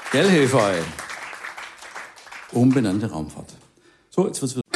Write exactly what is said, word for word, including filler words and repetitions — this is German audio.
Gell, Hefei? Umbenannte Raumfahrt. So, jetzt wird's wieder